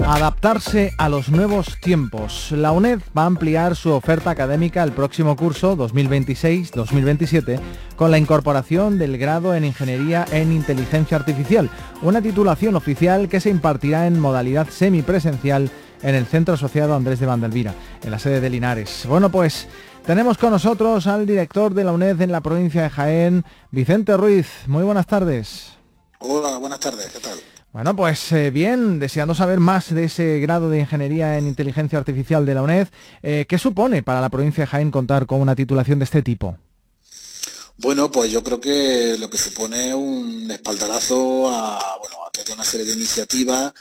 Adaptarse a los nuevos tiempos. La UNED va a ampliar su oferta académica el próximo curso 2026-2027 con la incorporación del grado en Ingeniería en Inteligencia Artificial, una titulación oficial que se impartirá en modalidad semipresencial en el Centro Asociado Andrés de Vandelvira, en la sede de Linares. Bueno, pues tenemos con nosotros al director de la UNED en la provincia de Jaén, Vicente Ruiz. Muy buenas tardes. Hola, buenas tardes, ¿qué tal? Bueno, pues bien, deseando saber más de ese grado de Ingeniería en Inteligencia Artificial de la UNED. ¿Qué supone para la provincia de Jaén contar con una titulación de este tipo? Bueno, pues yo creo que lo que supone un espaldarazo a toda una serie de iniciativas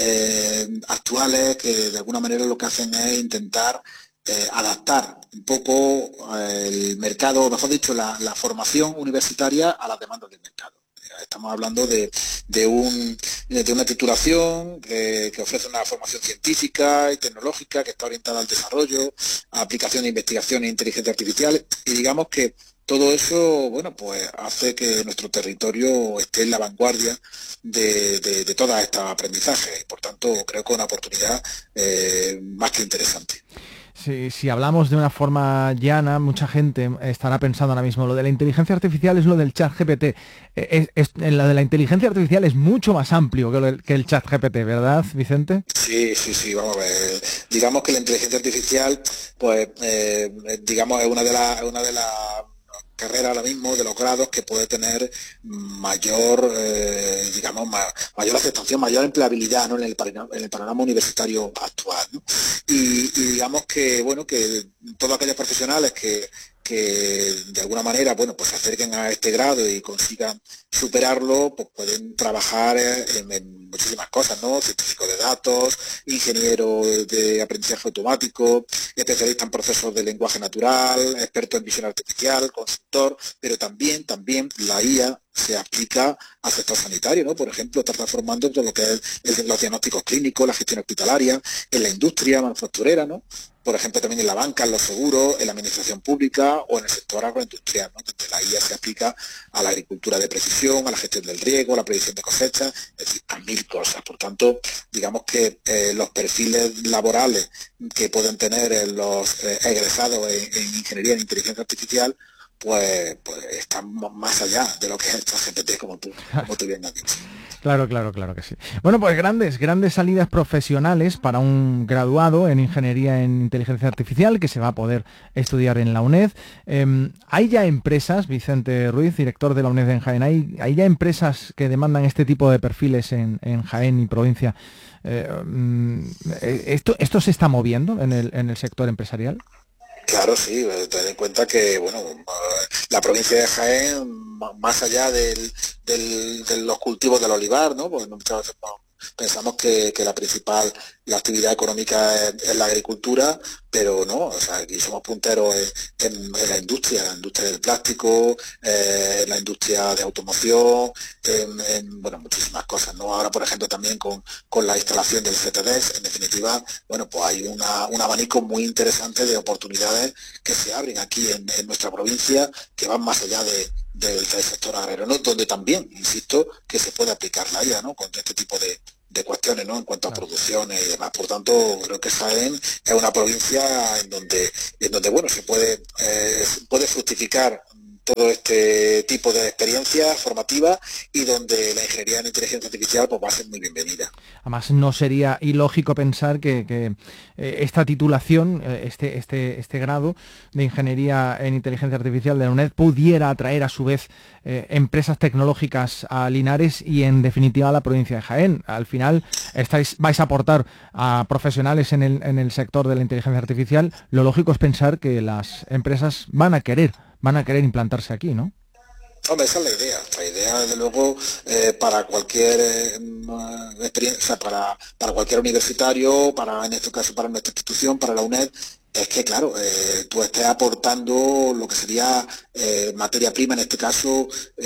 actuales que de alguna manera lo que hacen es intentar adaptar un poco el mercado, o mejor dicho, la formación universitaria a las demandas del mercado. Estamos hablando de una titulación que ofrece una formación científica y tecnológica que está orientada al desarrollo, a aplicación de investigación e inteligencia artificial, y digamos que todo eso, bueno, pues hace que nuestro territorio esté en la vanguardia de todas estos aprendizajes. Por tanto, creo que es una oportunidad más que interesante. Si hablamos de una forma llana, mucha gente estará pensando ahora mismo, lo de la inteligencia artificial es lo del ChatGPT. Lo de la inteligencia artificial es mucho más amplio que el ChatGPT, ¿verdad, Vicente? Sí, vamos a ver. Digamos que la inteligencia artificial, pues, digamos, es una de las carreras ahora mismo, de los grados que puede tener mayor, mayor aceptación, mayor empleabilidad, ¿no? en el panorama universitario actual, ¿no? Y digamos que, bueno, que todos aquellos profesionales que de alguna manera, bueno, pues se acerquen a este grado y consigan superarlo, pues pueden trabajar en muchísimas cosas, ¿no? Científico de datos, ingeniero de aprendizaje automático, especialista en procesos de lenguaje natural, experto en visión artificial, consultor, pero también la IA se aplica al sector sanitario, ¿no? Por ejemplo, está transformando todo lo que es los diagnósticos clínicos, la gestión hospitalaria, en la industria manufacturera, ¿no? Por ejemplo, también en la banca, en los seguros, en la administración pública o en el sector agroindustrial, ¿no? Donde la IA se aplica a la agricultura de precisión, a la gestión del riego, a la predicción de cosechas, es decir, a mil cosas. Por tanto, digamos que los perfiles laborales que pueden tener los egresados en ingeniería en inteligencia artificial, pues están más allá de lo que es el ChatGPT, como tú bien has dicho. Claro que sí. Bueno, pues grandes salidas profesionales para un graduado en Ingeniería en Inteligencia Artificial que se va a poder estudiar en la UNED. ¿Hay ya empresas, Vicente Ruiz, director de la UNED en Jaén, hay ya empresas que demandan este tipo de perfiles en Jaén y provincia? ¿Esto se está moviendo en el sector empresarial? Claro, sí, ten en cuenta que, bueno, la provincia de Jaén, más allá de los cultivos del olivar, ¿no? Pues muchas veces pensamos que la actividad económica es la agricultura, pero no, o sea, aquí somos punteros en la industria del plástico, en la industria de automoción, bueno, muchísimas cosas, ¿no? Ahora, por ejemplo, también con la instalación del CTDS, en definitiva, bueno, pues hay un abanico muy interesante de oportunidades que se abren aquí en nuestra provincia, que van más allá del sector agrario, ¿no? Donde también, insisto, que se puede aplicar la IA, ¿no? Con este tipo de cuestiones, ¿no? En cuanto a producciones y demás. Por tanto, creo que Jaén es una provincia en donde bueno, se puede fructificar todo este tipo de experiencias formativas y donde la ingeniería en inteligencia artificial pues va a ser muy bienvenida. Además, no sería ilógico pensar que esta titulación, este grado de Ingeniería en Inteligencia Artificial de la UNED pudiera atraer a su vez empresas tecnológicas a Linares y en definitiva a la provincia de Jaén. Al final vais a aportar a profesionales en el sector de la inteligencia artificial. Lo lógico es pensar que las empresas van a querer implantarse aquí, ¿no? Hombre, esa es la idea. La idea, desde luego, para cualquier experiencia, para cualquier universitario, en este caso para nuestra institución, para la UNED, es que, claro, tú estés aportando lo que sería materia prima, en este caso,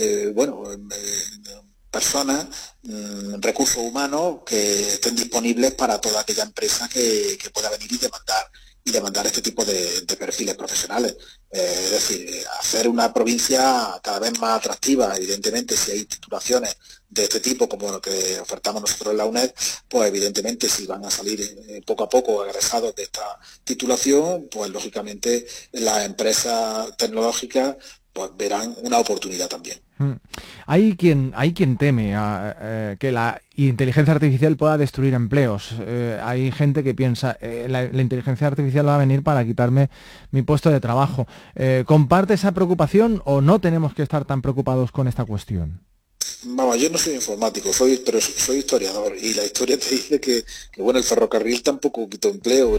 personas, recursos humanos que estén disponibles para toda aquella empresa que pueda venir y demandar este tipo de perfiles profesionales. Es decir, hacer una provincia cada vez más atractiva. Evidentemente, si hay titulaciones de este tipo, como lo que ofertamos nosotros en la UNED, pues evidentemente si van a salir poco a poco egresados de esta titulación, pues lógicamente las empresas tecnológicas pues verán una oportunidad también. Hay quien teme que la inteligencia artificial pueda destruir empleos. Hay gente que piensa, la inteligencia artificial va a venir para quitarme mi puesto de trabajo. ¿Comparte esa preocupación o no tenemos que estar tan preocupados con esta cuestión? Vamos, yo no soy informático, pero soy historiador y la historia te dice que, bueno, el ferrocarril tampoco quitó empleo,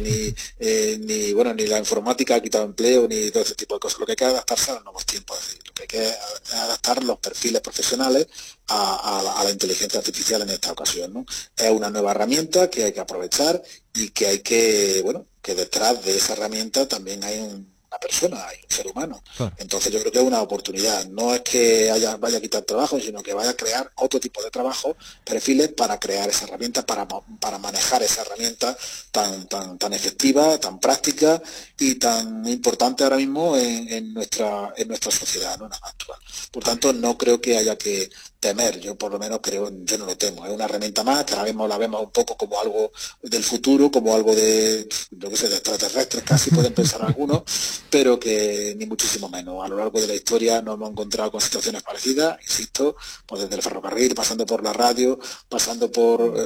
ni la informática ha quitado empleo, ni todo ese tipo de cosas. Lo que hay que adaptarse a los nuevos tiempos, es decir, lo que hay que adaptar los perfiles profesionales a la inteligencia artificial en esta ocasión, ¿no? Es una nueva herramienta que hay que aprovechar y que hay que, bueno, que detrás de esa herramienta también hay una persona, hay un ser humano. Claro. Entonces yo creo que es una oportunidad. No es que vaya a quitar trabajo, sino que vaya a crear otro tipo de trabajo, perfiles para crear esa herramienta, para manejar esa herramienta tan efectiva, tan práctica y tan importante ahora mismo en nuestra sociedad, ¿no? Actual. Por tanto, no creo que haya que temer, yo por lo menos yo no lo temo. Es una herramienta más, que ahora mismo la vemos un poco como algo del futuro, como algo de, yo qué sé, de extraterrestres casi pueden pensar algunos, pero que ni muchísimo menos. A lo largo de la historia nos hemos encontrado con situaciones parecidas, insisto, pues desde el ferrocarril, pasando por la radio, pasando por,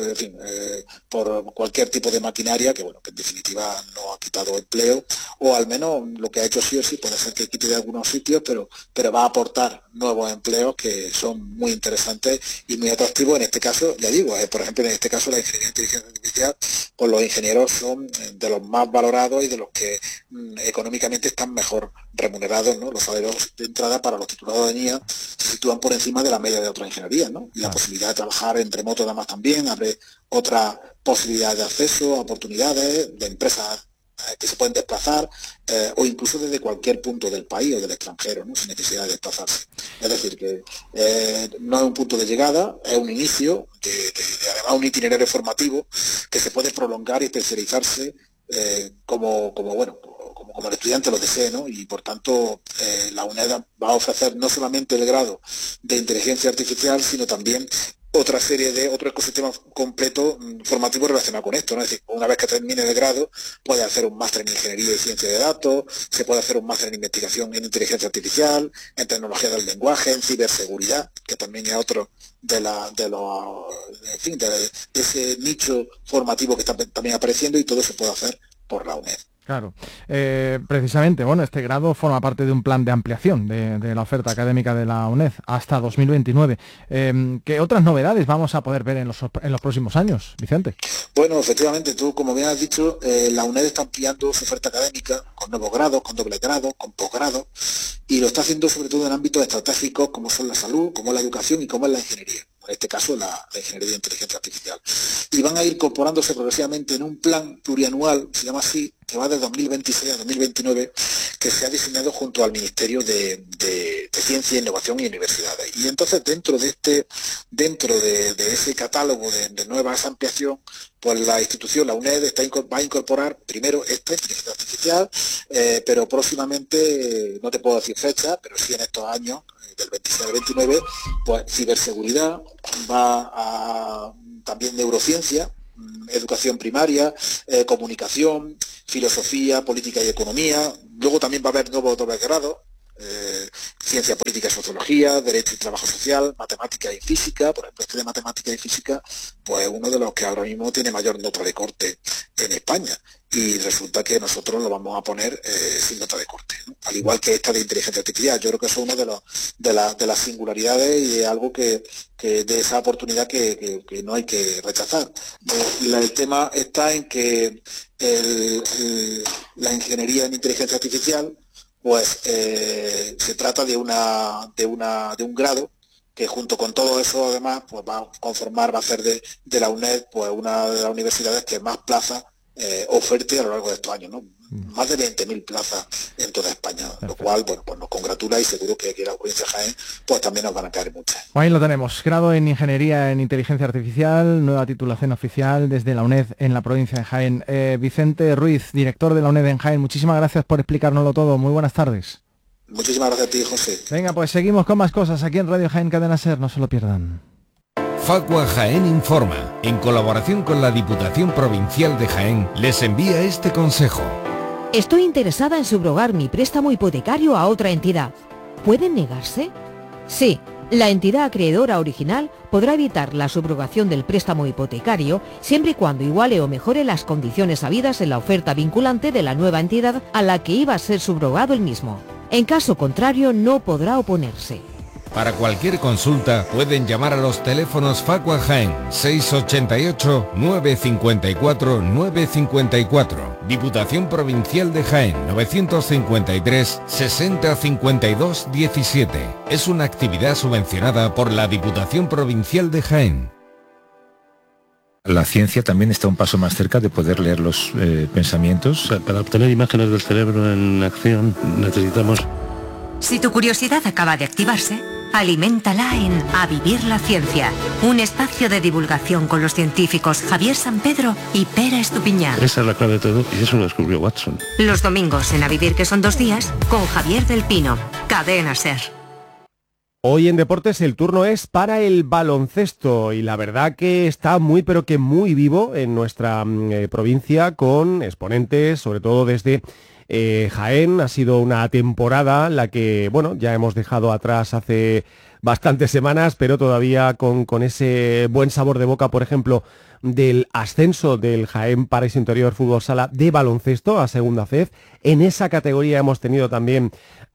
por cualquier tipo de maquinaria, que bueno, que en definitiva no ha quitado empleo, o al menos lo que ha hecho sí o sí, puede ser que quite de algunos sitios, pero va a aportar nuevos empleos que son muy interesantes y muy atractivos. En este caso, ya digo, por ejemplo, en este caso la ingeniería de inteligencia artificial, pues los ingenieros son de los más valorados y de los que económicamente están mejor remunerados, ¿no? Los salarios de entrada para los titulados de IA se sitúan por encima de la media de otras ingenierías, ¿no? Y la posibilidad de trabajar en remoto además también abre otras posibilidades de acceso a oportunidades de empresas que se pueden desplazar o incluso desde cualquier punto del país o del extranjero, ¿no? Sin necesidad de desplazarse. Es decir, que no es un punto de llegada, es un inicio de además un itinerario formativo que se puede prolongar y especializarse como el estudiante lo desee, ¿no? Y por tanto la UNED va a ofrecer no solamente el grado de inteligencia artificial, sino también otra serie de otro ecosistema completo formativo relacionado con esto, ¿no? Es decir, una vez que termine el grado, puede hacer un máster en ingeniería y ciencia de datos, se puede hacer un máster en investigación en inteligencia artificial, en tecnología del lenguaje, en ciberseguridad, que también es otro de ese nicho formativo que está también apareciendo, y todo se puede hacer por la UNED. Claro. Precisamente, bueno, este grado forma parte de un plan de ampliación de la oferta académica de la UNED hasta 2029. ¿Qué otras novedades vamos a poder ver en los próximos años, Vicente? Bueno, efectivamente, tú, como bien has dicho, la UNED está ampliando su oferta académica con nuevos grados, con doble grado, con posgrado, y lo está haciendo sobre todo en ámbitos estratégicos como son la salud, como la educación y como es la ingeniería. En este caso la ingeniería de inteligencia artificial. Y van a ir incorporándose progresivamente en un plan plurianual, se llama así, que va de 2026 a 2029, que se ha diseñado junto al Ministerio de Ciencia, Innovación y Universidades. Y entonces dentro de ese catálogo de nuevas ampliación, pues la institución, la UNED, va a incorporar primero esta inteligencia artificial, pero próximamente, no te puedo decir fecha, pero sí en estos años, del 26 al 29, pues ciberseguridad, también neurociencia, educación primaria, comunicación, filosofía, política y economía. Luego también va a haber nuevos dobles grados, ciencia política y sociología, derecho y trabajo social, matemática y física. Por ejemplo, este de matemática y física, pues uno de los que ahora mismo tiene mayor nota de corte en España, y resulta que nosotros lo vamos a poner sin nota de corte, ¿no? Al igual que esta de inteligencia artificial. Yo creo que eso es uno de las singularidades y es algo que de esa oportunidad que no hay que rechazar. El tema está en que la ingeniería en inteligencia artificial, pues se trata de un grado que junto con todo eso además pues va a hacer de la UNED pues una de las universidades que más plazas oferte a lo largo de estos años, ¿no? Más de 20.000 plazas en toda España. Perfecto. Lo cual, bueno, pues nos congratula, y seguro que aquí en la provincia de Jaén pues también nos van a caer muchas. Ahí lo tenemos, grado en Ingeniería en Inteligencia Artificial, nueva titulación oficial desde la UNED en la provincia de Jaén. Vicente Ruiz, director de la UNED en Jaén, muchísimas gracias por explicárnoslo todo. Muy buenas tardes. Muchísimas gracias a ti, José. Venga, pues seguimos con más cosas aquí en Radio Jaén Cadena Ser, no se lo pierdan. Facua Jaén Informa, en colaboración con la Diputación Provincial de Jaén, les envía este consejo. Estoy interesada en subrogar mi préstamo hipotecario a otra entidad. ¿Pueden negarse? Sí, la entidad acreedora original podrá evitar la subrogación del préstamo hipotecario siempre y cuando iguale o mejore las condiciones habidas en la oferta vinculante de la nueva entidad a la que iba a ser subrogado el mismo. En caso contrario, no podrá oponerse. Para cualquier consulta pueden llamar a los teléfonos Facua Jaén 688 954 954, Diputación Provincial de Jaén 953 60 52 17. Es una actividad subvencionada por la Diputación Provincial de Jaén. La ciencia también está un paso más cerca de poder leer los pensamientos. Para obtener imágenes del cerebro en acción necesitamos... Si tu curiosidad acaba de activarse, aliméntala en A Vivir la Ciencia, un espacio de divulgación con los científicos Javier San Pedro y Pera Estupiñán. Esa es la clave de todo y eso lo descubrió Watson. Los domingos en A Vivir, que son 2 días, con Javier del Pino, Cadena Ser. Hoy en Deportes el turno es para el baloncesto y la verdad que está muy pero que muy vivo en nuestra provincia con exponentes, sobre todo desde Jaén. Ha sido una temporada la que, bueno, ya hemos dejado atrás hace bastantes semanas, pero todavía con ese buen sabor de boca, por ejemplo, del ascenso del Jaén Paraíso Interior Fútbol Sala de baloncesto a Segunda FEF. En esa categoría hemos tenido también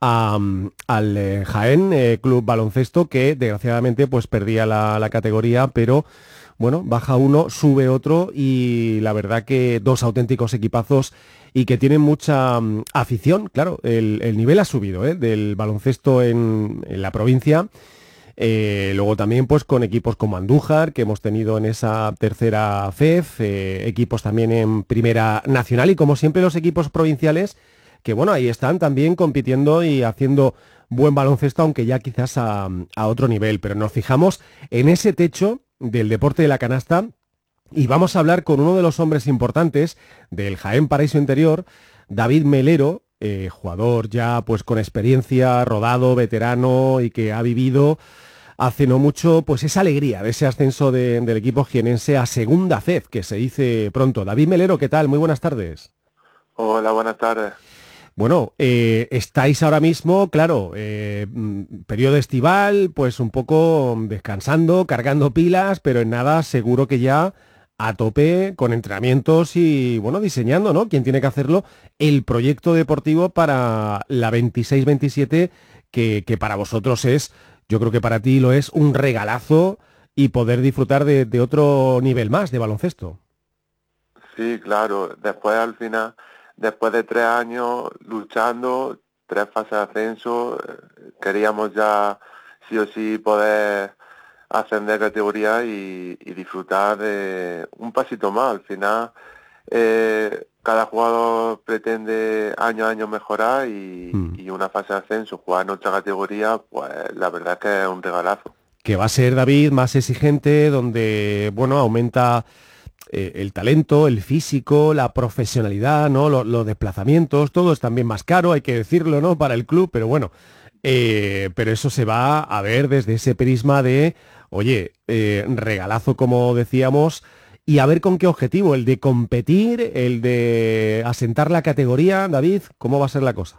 al Jaén Club Baloncesto, que desgraciadamente pues perdía la categoría, pero bueno, baja uno, sube otro y la verdad que 2 auténticos equipazos y que tienen mucha afición. Claro, el nivel ha subido del baloncesto en la provincia. Luego también pues con equipos como Andújar, que hemos tenido en esa tercera FEF, equipos también en Primera Nacional y como siempre los equipos provinciales, que bueno, ahí están también compitiendo y haciendo buen baloncesto, aunque ya quizás a otro nivel. Pero nos fijamos en ese techo del deporte de la canasta y vamos a hablar con uno de los hombres importantes del Jaén Paraíso Interior, David Melero, jugador ya pues con experiencia, rodado, veterano y que ha vivido hace no mucho pues esa alegría de ese ascenso del equipo jienense a Segunda FEF, que se dice pronto. David Melero, ¿qué tal? Muy buenas tardes. Hola, buenas tardes. Bueno, estáis ahora mismo, claro, periodo estival, pues un poco descansando, cargando pilas, pero en nada seguro que ya a tope con entrenamientos y, bueno, diseñando, ¿no? Quien tiene que hacerlo, el proyecto deportivo para la 26-27, que para vosotros es, yo creo que para ti lo es, un regalazo y poder disfrutar de otro nivel más de baloncesto. Sí, claro, después al final... Después de 3 años luchando, 3 fases de ascenso, queríamos ya sí o sí poder ascender categoría y disfrutar de un pasito más. Al final, cada jugador pretende año a año mejorar y una fase de ascenso, jugar en otra categoría, pues la verdad es que es un regalazo. Que va a ser, David, más exigente, donde, bueno, aumenta... el talento, el físico, la profesionalidad, ¿no? Los desplazamientos, todo es también más caro, hay que decirlo, ¿no? Para el club, pero bueno, pero eso se va a ver desde ese prisma de, oye, regalazo como decíamos, y a ver con qué objetivo, el de competir, el de asentar la categoría. David, ¿cómo va a ser la cosa?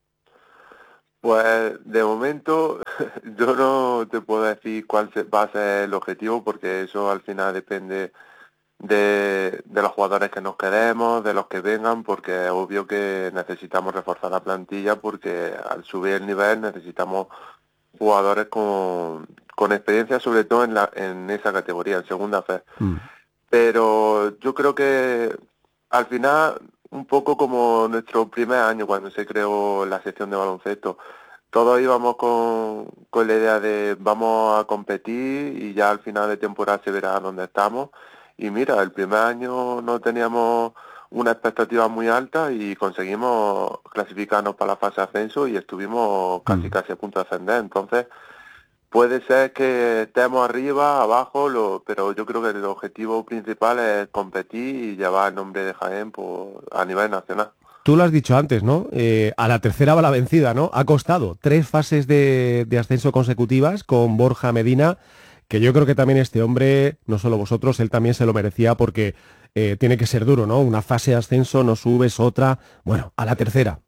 Pues de momento yo no te puedo decir cuál va a ser el objetivo, porque eso al final depende de los jugadores que nos quedemos, de los que vengan, porque es obvio que necesitamos reforzar la plantilla, porque al subir el nivel necesitamos jugadores con experiencia, sobre todo en esa categoría, en Segunda FEF. Pero yo creo que al final, un poco como nuestro primer año cuando se creó la sección de baloncesto, todos íbamos con la idea de vamos a competir y ya al final de temporada se verá dónde estamos. Y mira, el primer año no teníamos una expectativa muy alta y conseguimos clasificarnos para la fase de ascenso y estuvimos casi a punto de ascender. Entonces, puede ser que estemos arriba, abajo, pero yo creo que el objetivo principal es competir y llevar el nombre de Jaén a nivel nacional. Tú lo has dicho antes, ¿no? A la tercera va la vencida, ¿no? Ha costado 3 fases de ascenso consecutivas con Borja Medina, que yo creo que también este hombre, no solo vosotros, él también se lo merecía porque tiene que ser duro, ¿no? Una fase de ascenso, no subes otra, bueno, a la tercera.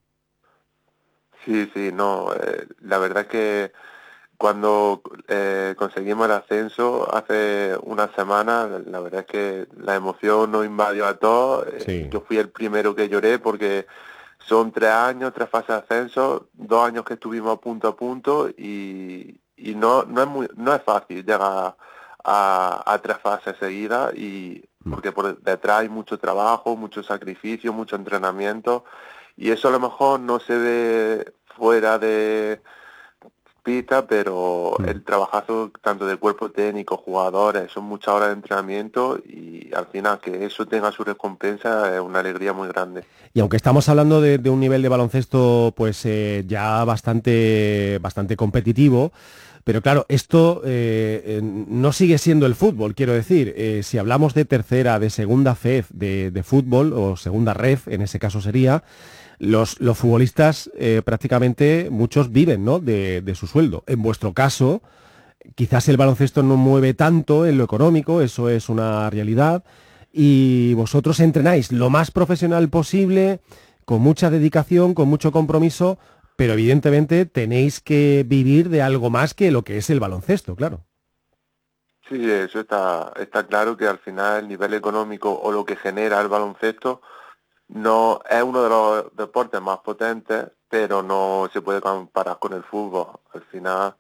Sí, no, la verdad es que cuando conseguimos el ascenso hace una semana, la verdad es que la emoción nos invadió a todos. Sí. Yo fui el primero que lloré porque son 3 años, 3 fases de ascenso, 2 años que estuvimos a punto y no es fácil llegar a 3 fases seguidas y porque por detrás hay mucho trabajo, mucho sacrificio, mucho entrenamiento y eso a lo mejor no se ve fuera de pista, pero el trabajazo tanto del cuerpo técnico, jugadores, son muchas horas de entrenamiento y al final que eso tenga su recompensa es una alegría muy grande. Y aunque estamos hablando de un nivel de baloncesto pues ya bastante competitivo, pero claro, esto no sigue siendo el fútbol, quiero decir, si hablamos de tercera, de segunda FEF de fútbol o segunda REF, en ese caso sería, los futbolistas prácticamente muchos viven, ¿no? de su sueldo. En vuestro caso, quizás el baloncesto no mueve tanto en lo económico, eso es una realidad, y vosotros entrenáis lo más profesional posible, con mucha dedicación, con mucho compromiso, pero evidentemente tenéis que vivir de algo más que lo que es el baloncesto, claro. Sí, eso está claro que al final el nivel económico o lo que genera el baloncesto no es uno de los deportes más potentes, pero no se puede comparar con el fútbol. Al final,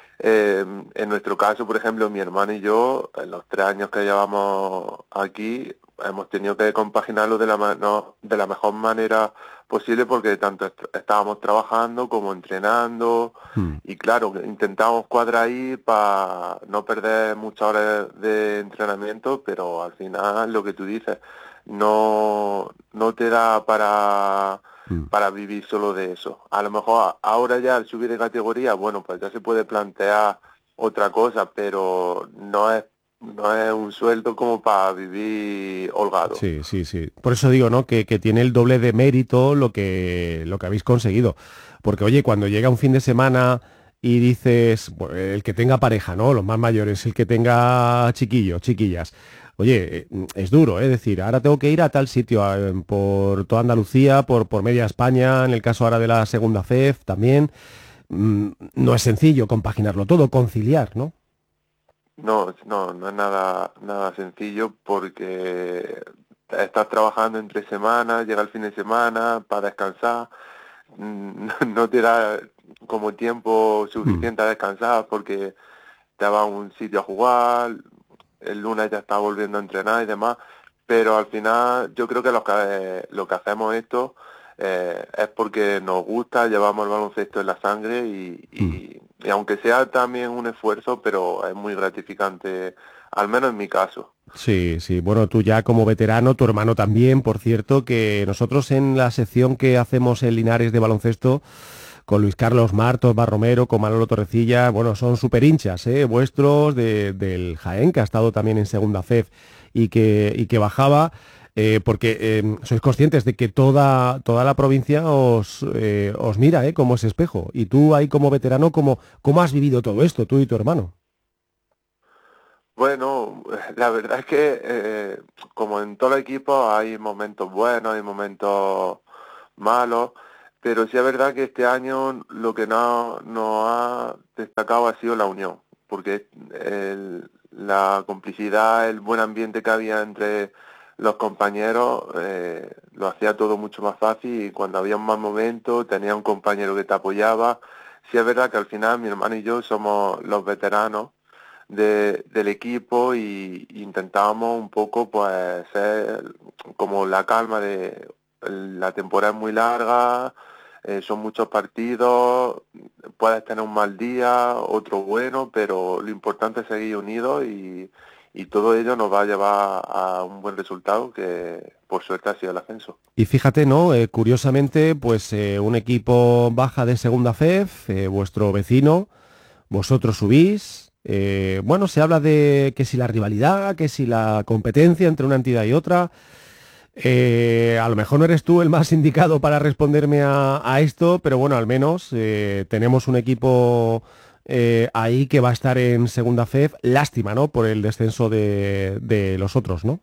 en nuestro caso, por ejemplo, mi hermano y yo, en los 3 años que llevamos aquí, hemos tenido que compaginarlo de la mejor manera posible porque tanto estábamos trabajando como entrenando y claro, intentamos cuadrar ahí para no perder muchas horas de entrenamiento, pero al final lo que tú dices, no te da para vivir solo de eso. A lo mejor ahora ya al subir de categoría, bueno, pues ya se puede plantear otra cosa, pero no es un sueldo como para vivir holgado. Sí. Por eso digo, ¿no? Que tiene el doble de mérito lo que habéis conseguido. Porque, oye, cuando llega un fin de semana y dices, bueno, el que tenga pareja, ¿no? Los más mayores, el que tenga chiquillos, chiquillas. Oye, es duro, es decir, ahora tengo que ir a tal sitio, por toda Andalucía, por media España, en el caso ahora de la segunda FEF también. No es sencillo compaginarlo todo, conciliar, ¿no? No es nada sencillo porque estás trabajando entre semanas, llega el fin de semana para descansar, no te da como tiempo suficiente a descansar porque te vas a un sitio a jugar, el lunes ya estás volviendo a entrenar y demás, pero al final yo creo que lo que hacemos esto es porque nos gusta, llevamos el baloncesto en la sangre y aunque sea también un esfuerzo, pero es muy gratificante, al menos en mi caso. Sí, bueno, tú ya como veterano, tu hermano también, por cierto, que nosotros en la sección que hacemos en Linares de baloncesto, con Luis Carlos Martos, Barromero, con Manolo Torrecilla, bueno, son súper hinchas, vuestros, del Jaén, que ha estado también en segunda FEF y que bajaba, porque sois conscientes de que toda la provincia os mira como ese espejo. Y tú ahí como veterano, ¿cómo has vivido todo esto, tú y tu hermano? Bueno, la verdad es que como en todo el equipo hay momentos buenos, hay momentos malos, pero sí es verdad que este año lo que nos ha destacado ha sido la unión, porque la complicidad, el buen ambiente que había entre los compañeros lo hacía todo mucho más fácil y cuando había un mal momento tenía un compañero que te apoyaba. Sí es verdad que al final mi hermano y yo somos los veteranos del equipo y intentábamos un poco pues ser como la calma de la temporada es muy larga, son muchos partidos, puedes tener un mal día, otro bueno, pero lo importante es seguir unidos y todo ello nos va a llevar a un buen resultado que por suerte ha sido el ascenso. Y fíjate, ¿no? Curiosamente, pues un equipo baja de segunda FEF, vuestro vecino, vosotros subís, bueno, se habla de que si la rivalidad, que si la competencia entre una entidad y otra. A lo mejor no eres tú el más indicado para responderme a esto, pero bueno, al menos tenemos un equipo ahí que va a estar en segunda FEF. Lástima, ¿no?, por el descenso de los otros, ¿no?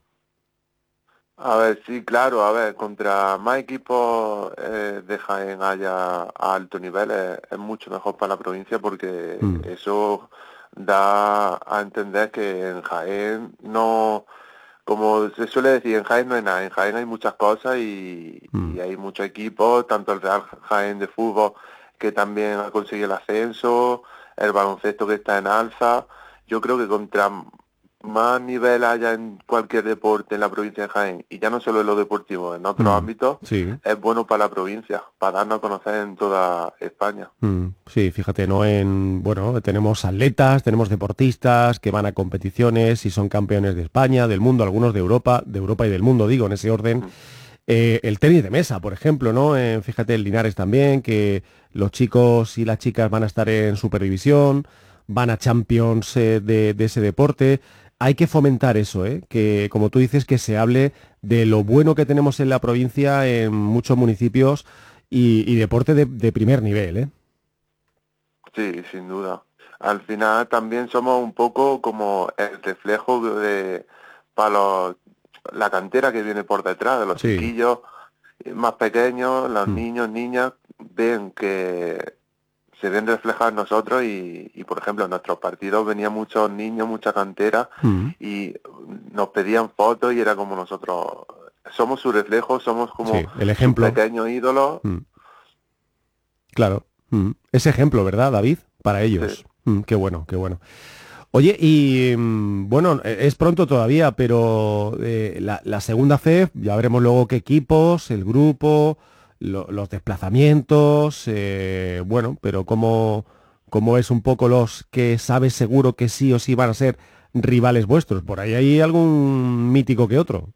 A ver, sí, claro, a ver, contra más equipos de Jaén haya a alto nivel es mucho mejor para la provincia, porque eso da a entender que en Jaén no, como se suele decir, en Jaén no hay nada, en Jaén hay muchas cosas y hay muchos equipos, tanto el Real Jaén de fútbol, que también ha conseguido el ascenso, el baloncesto que está en alza. Yo creo que contra más nivel haya en cualquier deporte en la provincia de Jaén, y ya no solo en lo deportivo, en otros ámbitos, sí, es bueno para la provincia, para darnos a conocer en toda España. Sí, fíjate, ¿no? Bueno, tenemos atletas, tenemos deportistas que van a competiciones y son campeones de España, del mundo, algunos de Europa y del mundo, digo, en ese orden. El tenis de mesa, por ejemplo, ¿no? Fíjate, el Linares también, que los chicos y las chicas van a estar en Superdivisión, van a Champions de ese deporte. Hay que fomentar eso, que, como tú dices, que se hable de lo bueno que tenemos en la provincia, en muchos municipios, y deporte de primer nivel, ¿eh? Sí, sin duda. Al final también somos un poco como el reflejo para la cantera que viene por detrás, de los chiquillos más pequeños, los niños, niñas, ven que se ven reflejados en nosotros y por ejemplo, en nuestros partidos venían muchos niños, mucha cantera, y nos pedían fotos y era como nosotros, somos su reflejo, somos como el ejemplo, pequeños ídolos. Claro, ese ejemplo, ¿verdad, David? Para ellos. Sí. Qué bueno, qué bueno. Oye, y bueno, es pronto todavía, pero la segunda FEF, ya veremos luego qué equipos, el grupo, los desplazamientos, bueno, pero ¿cómo es un poco los que sabes seguro que sí o sí van a ser rivales vuestros? Por ahí hay algún mítico que otro.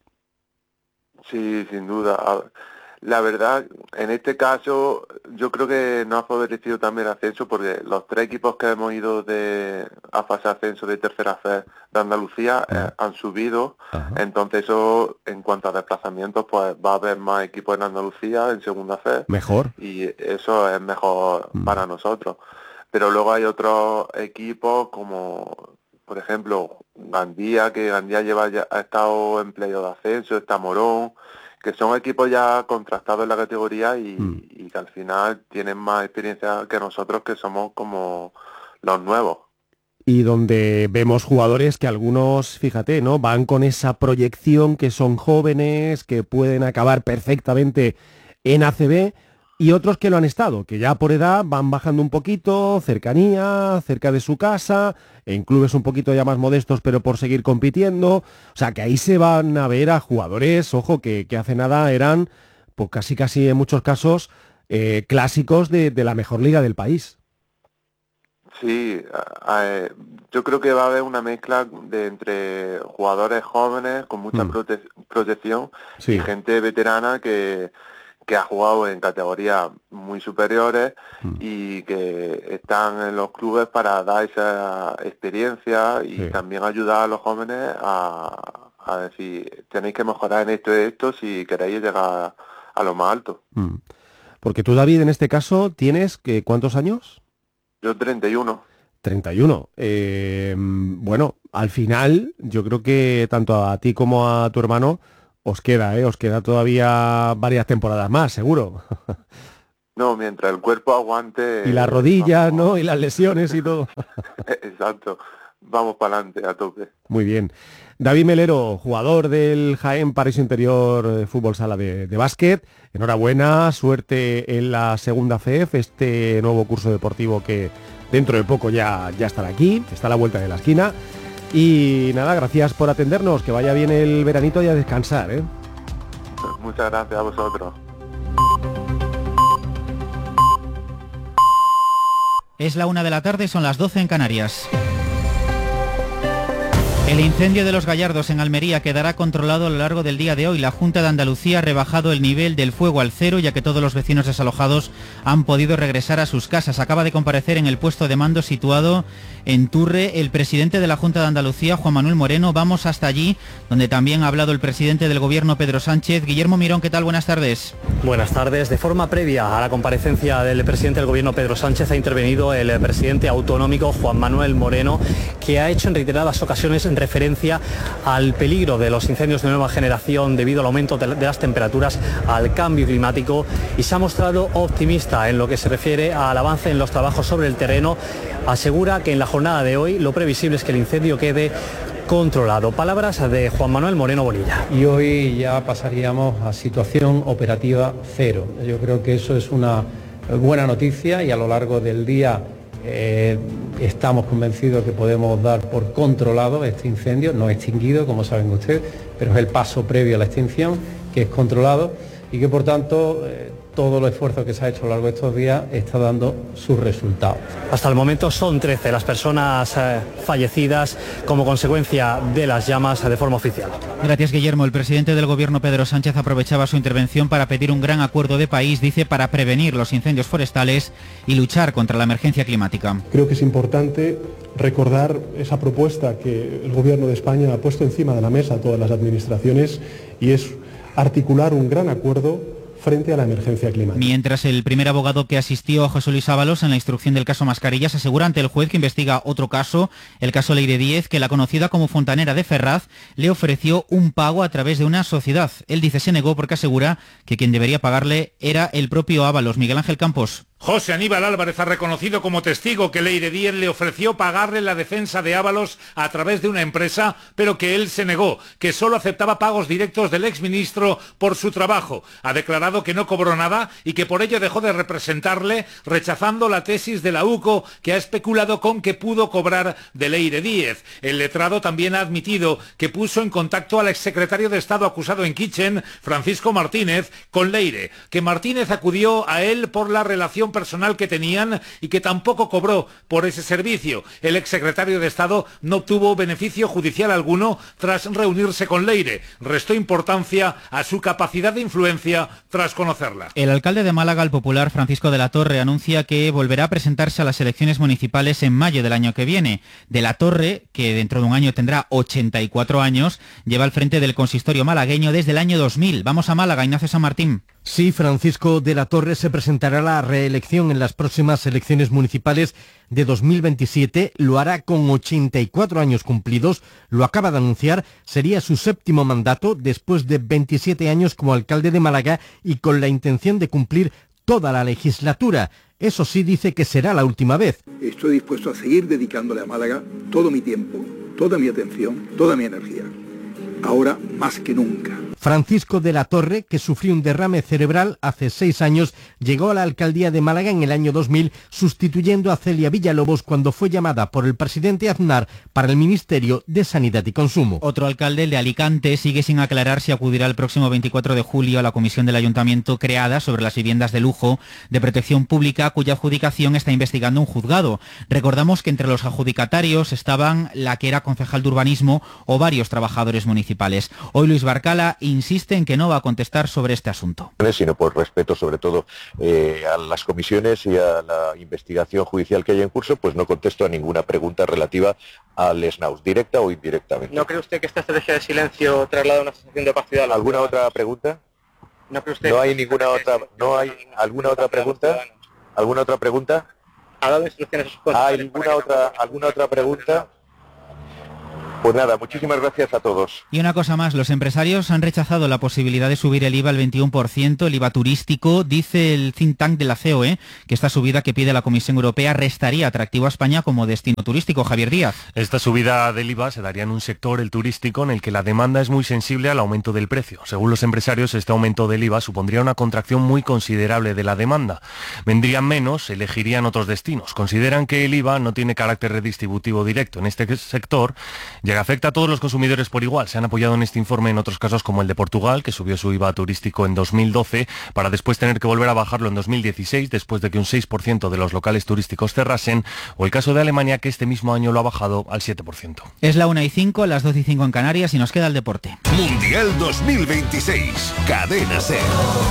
Sí, sin duda. La verdad, en este caso, yo creo que nos ha favorecido también el ascenso, porque los 3 equipos que hemos ido a fase de ascenso de tercera FEF de Andalucía han subido. Entonces eso, en cuanto a desplazamientos, pues va a haber más equipos en Andalucía, en segunda FEF. Mejor. Y eso es mejor para nosotros. Pero luego hay otros equipos como, por ejemplo, Gandía, que Gandía ha estado en playoff de ascenso, está Morón, que son equipos ya contrastados en la categoría y que al final tienen más experiencia que nosotros, que somos como los nuevos. Y donde vemos jugadores que algunos, fíjate, ¿no?, van con esa proyección, que son jóvenes, que pueden acabar perfectamente en ACB, y otros que lo han estado, que ya por edad van bajando un poquito, cercanía, cerca de su casa, en clubes un poquito ya más modestos, pero por seguir compitiendo. O sea, que ahí se van a ver a jugadores, ojo, que hace nada eran, pues casi en muchos casos, clásicos de la mejor liga del país. Sí, yo creo que va a haber una mezcla entre jugadores jóvenes con mucha proyección y gente veterana que ha jugado en categorías muy superiores y que están en los clubes para dar esa experiencia y también ayudar a los jóvenes a decir, tenéis que mejorar en esto y esto si queréis llegar a lo más alto. Porque tú, David, en este caso, ¿tienes ¿cuántos años? Yo 31. 31. Bueno, al final, yo creo que tanto a ti como a tu hermano os queda todavía varias temporadas más, seguro. No, mientras el cuerpo aguante. Y las rodillas, ¿no? Y las lesiones y todo. Exacto. Vamos para adelante, a tope. Muy bien. David Melero, jugador del Jaén Paraíso Interior Fútbol Sala de básquet. Enhorabuena, suerte en la segunda FEF, este nuevo curso deportivo que dentro de poco ya estará aquí, está a la vuelta de la esquina. Y nada, gracias por atendernos, que vaya bien el veranito y a descansar, ¿eh? Muchas gracias a vosotros. Es la 1 de la tarde, son las 12 en Canarias. El incendio de Los Gallardos en Almería quedará controlado a lo largo del día de hoy. La Junta de Andalucía ha rebajado el nivel del fuego al 0, ya que todos los vecinos desalojados han podido regresar a sus casas. Acaba de comparecer en el puesto de mando situado en Turre el presidente de la Junta de Andalucía, Juan Manuel Moreno. Vamos hasta allí, donde también ha hablado el presidente del Gobierno, Pedro Sánchez. Guillermo Mirón, ¿qué tal? Buenas tardes. Buenas tardes. De forma previa a la comparecencia del presidente del Gobierno, Pedro Sánchez, ha intervenido el presidente autonómico, Juan Manuel Moreno, que ha hecho en reiteradas ocasiones referencia al peligro de los incendios de nueva generación debido al aumento de las temperaturas, al cambio climático, y se ha mostrado optimista en lo que se refiere al avance en los trabajos sobre el terreno. Asegura que en la jornada de hoy lo previsible es que el incendio quede controlado. Palabras de Juan Manuel Moreno Bonilla. Y hoy ya pasaríamos a situación operativa 0. Yo creo que eso es una buena noticia y a lo largo del día estamos convencidos que podemos dar por controlado este incendio, no extinguido, como saben ustedes, pero es el paso previo a la extinción, que es controlado y que por tanto todo el esfuerzo que se ha hecho a lo largo de estos días está dando sus resultados. Hasta el momento son 13 las personas fallecidas como consecuencia de las llamas de forma oficial. Gracias, Guillermo. El presidente del Gobierno, Pedro Sánchez, aprovechaba su intervención para pedir un gran acuerdo de país, dice, para prevenir los incendios forestales y luchar contra la emergencia climática. Creo que es importante recordar esa propuesta que el Gobierno de España ha puesto encima de la mesa a todas las administraciones, y es articular un gran acuerdo frente a la emergencia climática. Mientras el primer abogado que asistió a José Luis Ábalos en la instrucción del caso Mascarillas asegura ante el juez que investiga otro caso, el caso Leire Díez, que la conocida como fontanera de Ferraz le ofreció un pago a través de una sociedad. Él dice se negó porque asegura que quien debería pagarle era el propio Ábalos. Miguel Ángel Campos. José Aníbal Álvarez ha reconocido como testigo que Leire Díez le ofreció pagarle la defensa de Ábalos a través de una empresa, pero que él se negó, que solo aceptaba pagos directos del exministro por su trabajo. Ha declarado que no cobró nada y que por ello dejó de representarle, rechazando la tesis de la UCO, que ha especulado con que pudo cobrar de Leire Díez. El letrado también ha admitido que puso en contacto al exsecretario de Estado acusado en Kitchen, Francisco Martínez, con Leire, que Martínez acudió a él por la relación personal que tenían y que tampoco cobró por ese servicio. El exsecretario de Estado no obtuvo beneficio judicial alguno tras reunirse con Leire. Restó importancia a su capacidad de influencia tras conocerla. El alcalde de Málaga, el popular Francisco de la Torre, anuncia que volverá a presentarse a las elecciones municipales en mayo del año que viene. De la Torre, que dentro de un año tendrá 84 años, lleva al frente del consistorio malagueño desde el año 2000. Vamos a Málaga, Ignacio San Martín. Sí, Francisco de la Torre se presentará a la reelección en las próximas elecciones municipales de 2027. Lo hará con 84 años cumplidos. Lo acaba de anunciar. Sería su 7º mandato después de 27 años como alcalde de Málaga y con la intención de cumplir toda la legislatura. Eso sí, dice que será la última vez. Estoy dispuesto a seguir dedicándole a Málaga todo mi tiempo, toda mi atención, toda mi energía. Ahora más que nunca. Francisco de la Torre, que sufrió un derrame cerebral hace 6 años, llegó a la alcaldía de Málaga en el año 2000, sustituyendo a Celia Villalobos cuando fue llamada por el presidente Aznar para el Ministerio de Sanidad y Consumo. Otro alcalde, el de Alicante, sigue sin aclarar si acudirá el próximo 24 de julio a la comisión del ayuntamiento creada sobre las viviendas de lujo de protección pública, cuya adjudicación está investigando un juzgado. Recordamos que entre los adjudicatarios estaban la que era concejal de urbanismo o varios trabajadores municipales. Hoy Luis Barcala insiste en que no va a contestar sobre este asunto. Sino por respeto sobre todo a las comisiones y a la investigación judicial que hay en curso, pues no contesto a ninguna pregunta relativa al SNAUS, directa o indirectamente. ¿No cree usted que esta estrategia de silencio traslada una sensación de opacidad? ¿Alguna otra pregunta? ¿No cree usted? No hay ninguna otra. ¿No hay alguna otra pregunta? ¿Alguna otra pregunta? ¿Ha dado instrucciones a sus concejales? ¿Alguna otra pregunta? Pues nada, muchísimas gracias a todos. Y una cosa más, los empresarios han rechazado la posibilidad de subir el IVA al 21%, el IVA turístico. Dice el think tank de la COE que esta subida que pide la Comisión Europea restaría atractivo a España como destino turístico. Javier Díaz. Esta subida del IVA se daría en un sector, el turístico, en el que la demanda es muy sensible al aumento del precio. Según los empresarios, este aumento del IVA supondría una contracción muy considerable de la demanda. Vendrían menos, elegirían otros destinos. Consideran que el IVA no tiene carácter redistributivo directo en este sector, Ya que afecta a todos los consumidores por igual. Se han apoyado en este informe en otros casos como el de Portugal, que subió su IVA turístico en 2012 para después tener que volver a bajarlo en 2016 después de que un 6% de los locales turísticos cerrasen, o el caso de Alemania, que este mismo año lo ha bajado al 7%. Es la 1:05, las 12:05 en Canarias y nos queda el deporte. Mundial 2026, Cadena SER.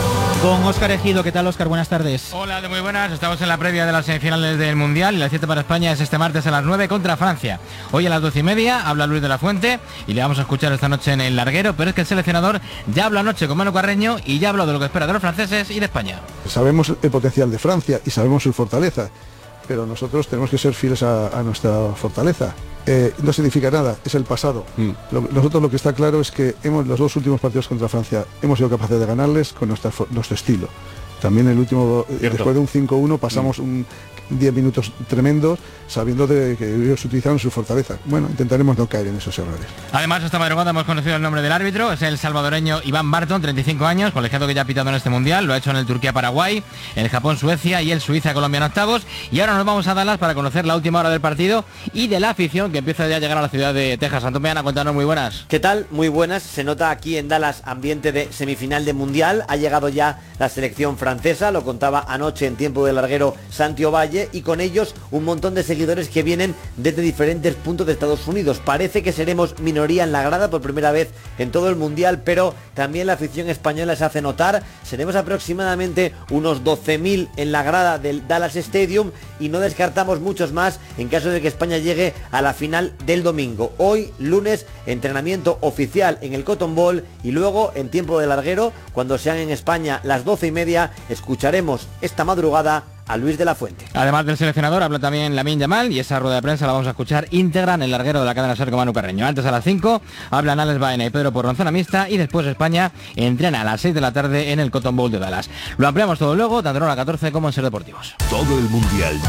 Con Óscar Ejido. ¿Qué tal, Óscar? Buenas tardes. Hola, muy buenas. Estamos en la previa de las semifinales del Mundial y la cita para España es este martes a las 9 contra Francia. Hoy a las 12:30 habla Luis de la Fuente y le vamos a escuchar esta noche en el larguero, pero es que el seleccionador ya habló anoche con Manu Carreño y ya habló de lo que espera de los franceses y de España. Sabemos el potencial de Francia y sabemos su fortaleza, pero nosotros tenemos que ser fieles a nuestra fortaleza. No significa nada, es el pasado. Nosotros lo que está claro es que los dos últimos partidos contra Francia hemos sido capaces de ganarles con nuestro estilo. También el último, después de un 5-1 pasamos 10 minutos tremendos sabiendo que ellos utilizaron su fortaleza. Bueno, intentaremos no caer en esos errores. Además, esta madrugada hemos conocido el nombre del árbitro, es el salvadoreño Iván Barton, 35 años, colegiado que ya ha pitado en este Mundial, lo ha hecho en el Turquía-Paraguay, el Japón-Suecia y el Suiza-Colombia en octavos. Y ahora nos vamos a Dallas para conocer la última hora del partido y de la afición que empieza ya a llegar a la ciudad de Texas. Antomeana, cuéntanos, muy buenas. ¿Qué tal? Muy buenas. Se nota aquí en Dallas ambiente de semifinal de Mundial. Ha llegado ya la selección francesa, lo contaba anoche en tiempo de larguero Santi Ovalle, y con ellos un montón de seguidores que vienen desde diferentes puntos de Estados Unidos. Parece que seremos minoría en la grada por primera vez en todo el Mundial, pero también la afición española se hace notar. Seremos aproximadamente unos 12.000 en la grada del Dallas Stadium y no descartamos muchos más en caso de que España llegue a la final del domingo. Hoy, lunes, entrenamiento oficial en el Cotton Bowl y luego, en tiempo de larguero, cuando sean en España las 12:30, escucharemos esta madrugada a Luis de la Fuente. Además del seleccionador, habla también Lamine Yamal y esa rueda de prensa la vamos a escuchar íntegra en el larguero de la cadena SER con Manu Carreño. Antes a las 5 hablan Alex Baena y Pedro Porro en zona mixta y después España entrena a las 6 de la tarde en el Cotton Bowl de Dallas. Lo ampliamos todo luego, tanto en hora 14 como en SER Deportivos. Todo el Mundial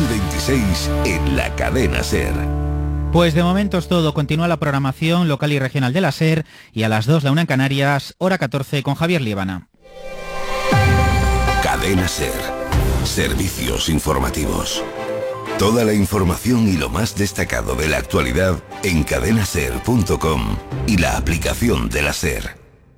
2026 en la cadena SER. Pues de momento es todo. Continúa la programación local y regional de la SER y a las 2 la 1 en Canarias, hora 14 con Javier Líbana. Cadena SER. Servicios informativos. Toda la información y lo más destacado de la actualidad en cadenaser.com y la aplicación de la SER.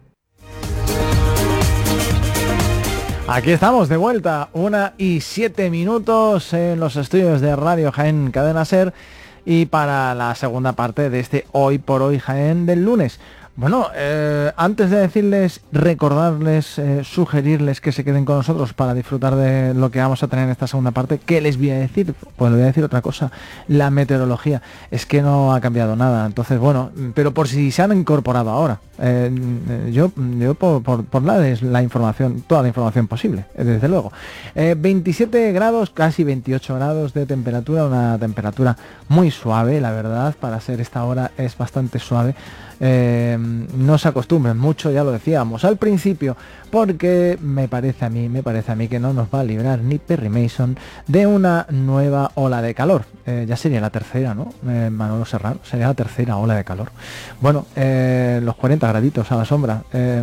Aquí estamos de vuelta, 1:07 en los estudios de Radio Jaén Cadena SER y para la segunda parte de este Hoy por Hoy Jaén del lunes. Bueno, antes de decirles, recordarles, sugerirles que se queden con nosotros para disfrutar de lo que vamos a tener en esta segunda parte, ¿qué les voy a decir? Pues les voy a decir otra cosa, la meteorología. Es que no ha cambiado nada, entonces bueno, pero por si se han incorporado ahora, yo por darles la información, toda la información posible, desde luego. 27 grados, casi 28 grados de temperatura, una temperatura muy suave, la verdad, para ser esta hora es bastante suave. No se acostumbren mucho, ya lo decíamos al principio, porque me parece a mí que no nos va a librar ni Perry Mason de una nueva ola de calor. Ya sería la tercera, ¿no? Manolo Serrano, sería la tercera ola de calor. Bueno, los 40 graditos a la sombra.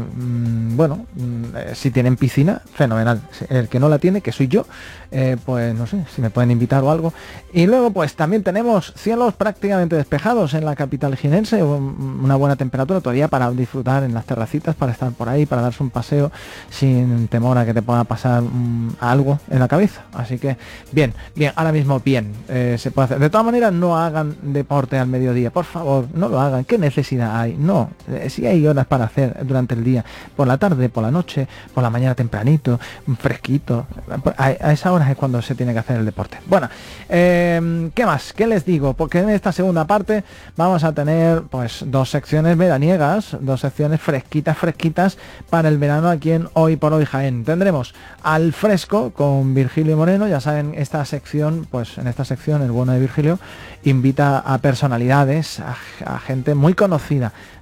Si tienen piscina, fenomenal. El que no la tiene, que soy yo, pues no sé si me pueden invitar o algo. Y luego pues también tenemos cielos prácticamente despejados en la capital jienense, una buena temperatura todavía para disfrutar en las terracitas, para estar por ahí, para darse un paseo sin temor a que te pueda pasar algo en la cabeza. Así que bien, ahora mismo bien, se puede hacer. De todas maneras, no hagan deporte al mediodía, por favor, no lo hagan. ¿Qué necesidad hay? No, si hay horas para hacer durante el día, por la tarde, por la noche, por la mañana tempranito, fresquito, a esa hora es cuando se tiene que hacer el deporte. Bueno, ¿qué más? ¿Qué les digo? Porque en esta segunda parte vamos a tener pues dos secciones veraniegas, dos secciones fresquitas para el verano aquí en Hoy por Hoy Jaén. Tendremos Al Fresco con Virgilio Moreno, ya saben, esta sección, pues en esta sección el bueno de Virgilio invita a personalidades, a gente muy conocida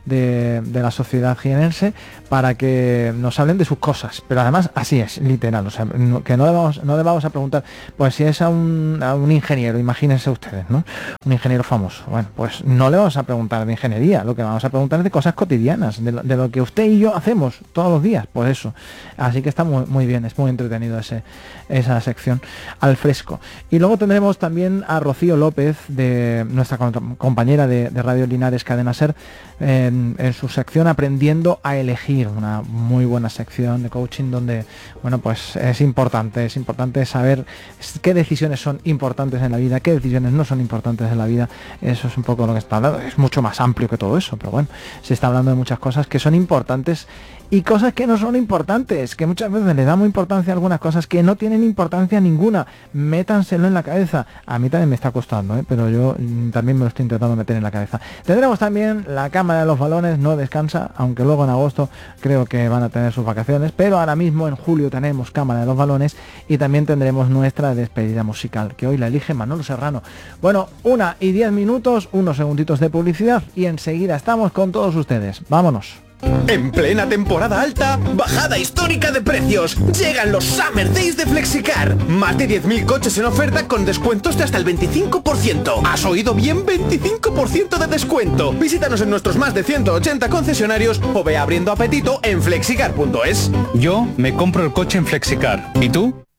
de la sociedad jienense para que nos hablen de sus cosas, pero además así es, literal, o sea, que no le vamos a preguntar, pues si es a un ingeniero, imagínense ustedes, ¿no? Un ingeniero famoso, bueno, pues no le vamos a preguntar de ingeniería, lo que vamos a preguntar es de cosas cotidianas, de lo que usted y yo hacemos todos los días, pues eso, así que está muy bien, es muy entretenido esa sección al fresco. Y luego tendremos también a Rocío López, de nuestra compañera de Radio Linares Cadena SER, en su sección Aprendiendo a Elegir, una muy buena sección de coaching donde, bueno, pues es importante saber qué decisiones son importantes en la vida, qué decisiones no son importantes en la vida. Eso es un poco lo que está hablando, es mucho más amplio que todo eso, pero bueno, se está hablando de muchas cosas que son importantes y cosas que no son importantes, que muchas veces le damos importancia a algunas cosas que no tienen importancia ninguna. Métanselo en la cabeza. A mí también me está costando, pero yo también me lo estoy intentando meter en la cabeza. Tendremos también la Cámara de los Balones, no descansa, aunque luego en agosto creo que van a tener sus vacaciones, pero ahora mismo en julio tenemos Cámara de los Balones y también tendremos nuestra despedida musical, que hoy la elige Manolo Serrano. Bueno, 1:10, unos segunditos de publicidad y enseguida estamos con todos ustedes. Vámonos. En plena temporada alta, bajada histórica de precios. Llegan los Summer Days de Flexicar. Más de 10.000 coches en oferta con descuentos de hasta el 25%. ¿Has oído bien? 25% de descuento. Visítanos en nuestros más de 180 concesionarios o ve abriendo apetito en flexicar.es. Yo me compro el coche en Flexicar. ¿Y tú?